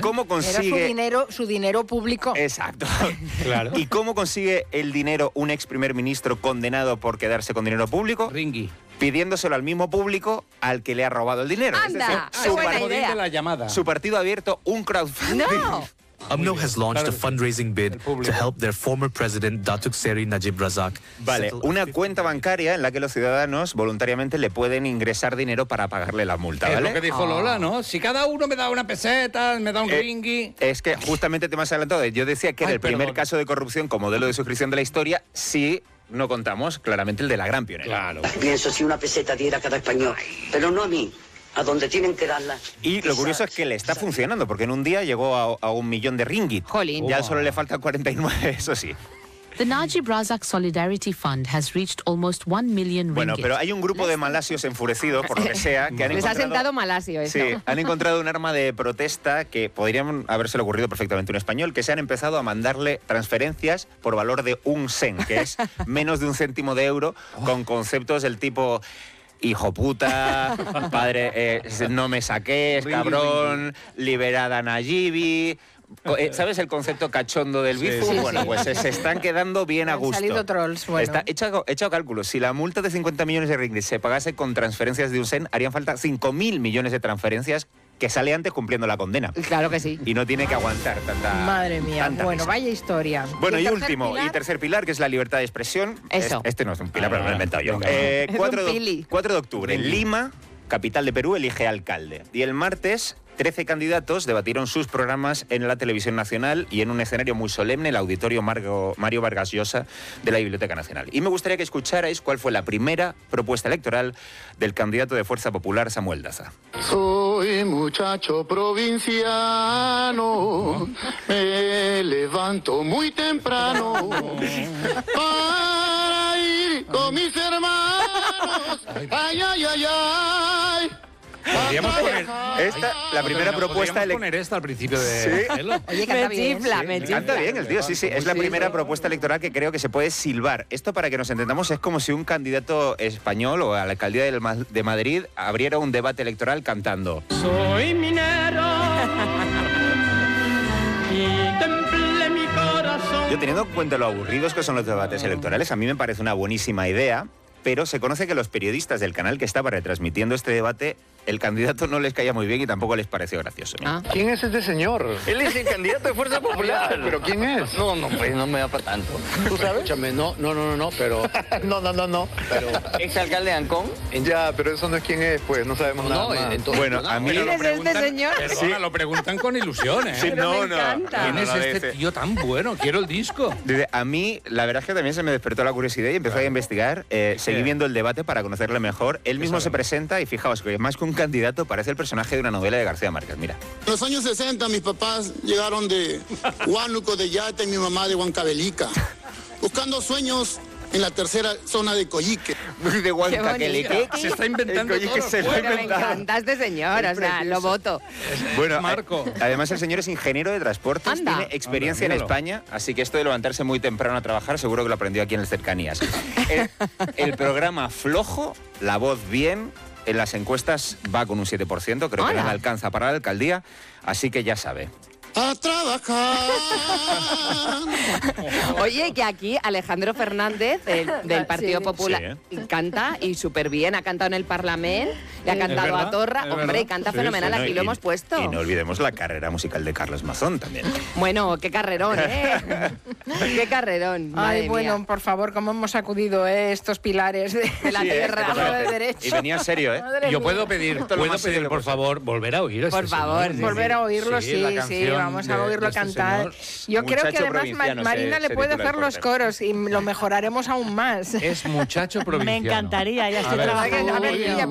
cómo consigue... Era su dinero público. Exacto. Claro. ¿Y cómo consigue el dinero un ex primer ministro condenado por quedarse con dinero público? Ringui. Pidiéndoselo al mismo público al que le ha robado el dinero. ¡Anda! Es ¡Qué decir, buena idea! De la llamada. su partido ha abierto un crowdfunding. ¡No! UMNO has launched a fundraising bid El público. to help their former president, Datuk Seri Najib Razak. Vale, settle una 50 cuenta bancaria en la que los ciudadanos voluntariamente le pueden ingresar dinero para pagarle la multa, Es ¿vale? lo que dijo Lola, ¿no? Si cada uno me da una peseta, me da un ringui... Es que justamente te me has adelantado. Yo decía que era Ay, el primer perdón. caso de corrupción con modelo de suscripción de la historia, si no contamos claramente el de la gran pionera. Claro. Pienso si una peseta diera a cada español, pero no a mí, a donde tienen que darla. Y lo curioso es que le está funcionando, porque en un día llegó a 1 millón de ringgit. Jolín. Ya solo le faltan 49, eso sí. The Najib Razak Solidarity Fund has reached almost 1 million Bueno, ringgit. pero hay un grupo de malasios enfurecidos, por lo que sea, que han Les ha encontrado... sentado malasio eso. Sí, han encontrado un arma de protesta que podrían habérselo ocurrido perfectamente a un español, que se han empezado a mandarle transferencias por valor de 1 cent, que es menos de 1 céntimo de euro, con conceptos del tipo... Hijo puta, padre, no me saques, cabrón, liberada Nayibi... ¿Sabes el concepto cachondo del bifu? sí, Bueno, sí. pues se están quedando bien a Han gusto. salido trolls, bueno. Está hecho cálculos. Si la multa de 50 millones de ringgit se pagase con transferencias de 1 cent, harían falta 5.000 millones de transferencias que sale antes cumpliendo la condena. Claro que sí. Y no tiene que aguantar tanta... Madre mía, tanta bueno, risa. vaya historia. Bueno, el y tercer último, pilar? y tercer pilar, que es la libertad de expresión. Eso. Este no es un pilar, pero me lo he inventado yo. venga. Es un 4 pili. de octubre, en Lima, capital de Perú, elige alcalde. Y el martes, 13 candidatos debatieron sus programas en la televisión nacional y en un escenario muy solemne, el auditorio Mario Vargas Llosa de la Biblioteca Nacional. Y me gustaría que escucharais cuál fue la primera propuesta electoral del candidato de Fuerza Popular, Samuel Daza. Soy muchacho provinciano, me levanto muy temprano para ir con mis hermanos. Ay, ay, ay, ay. Podríamos poner... La primera propuesta Podríamos poner esta al principio de... Sí. Hello. Oye, canta bien. Me canta bien el tío, sí, sí. Es la primera propuesta electoral que creo que se puede silbar. Esto, para que nos entendamos, es como si un candidato español o a la alcaldía de Madrid abriera un debate electoral cantando. Soy minero y templé mi corazón. Yo, teniendo en cuenta lo aburridos que son los debates electorales, a mí me parece una buenísima idea, pero se conoce que los periodistas del canal que estaba retransmitiendo este debate, el candidato no les caía muy bien y tampoco les pareció gracioso. Mira. ¿Quién es este señor? Él es el candidato de Fuerza Popular. ¿Pero quién es? No, pues no me da para tanto. ¿Tú sabes? Escúchame, no, pero... No. pero ¿exalcalde de Ancón? Ya, pero eso no es quién es, pues, no sabemos nada más. entonces... Bueno, a mí... Pero lo ¿Quién es este preguntan- señor? Perdona, lo preguntan con ilusión, ¿eh? Sí, Pero me encanta. ¿Quién no, es no, este tío tan bueno? Quiero el disco. Dice, a mí, la verdad es que también se me despertó la curiosidad y empecé a investigar. Seguí viendo el debate para conocerle mejor. Él mismo se presenta y fijaos que más que un candidato parece el personaje de una novela de García Márquez. Mira. En los años 60 mis papás llegaron de Huánuco de Yata y mi mamá de Huancavelica, buscando sueños en la tercera zona de Coyique. De Huancavelica. Se está inventando El Coyique todo. se lo ha Pero me inventado. encanta este señor, o sea, lo voto. Bueno, Marco. Además el señor es ingeniero de transportes, Anda. tiene experiencia Anda, en míralo. España, así que esto de levantarse muy temprano a trabajar seguro que lo aprendió aquí en el Cercanías. El programa flojo, la voz bien, en las encuestas va con un 7%, creo que Hola. no le alcanza para la alcaldía, así que ya sabe. A trabajar. Oye, que aquí Alejandro Fernández, del Partido Sí. Popular, canta y súper bien. Ha cantado en el Parlamento, le ha cantado verdad, a Torra. es Hombre, verdad. y canta Sí, fenomenal. Bueno, Aquí lo hemos puesto. Y no olvidemos la carrera musical de Carlos Mazón también. Bueno, qué carrerón, ¿eh? Qué carrerón. Madre Ay, bueno, mía. por favor, cómo hemos sacudido estos pilares de la Sí, tierra, esto de parece. derecho. Y venía serio, ¿eh? Madre Yo mía. puedo pedir, Esto es lo más serio que por puede ser. favor, volver a oír a este Por favor, señor. sí, Volver a oírlo, sí, la sí, canción vamos a de oírlo este cantar. señor. Yo creo que Muchacho además provinciano Marina se le puede titula hacer el los portero. coros y lo mejoraremos aún más. Es muchacho provinciano. Me encantaría, ya A estoy ver. trabajando A ver, en ello. Guilla,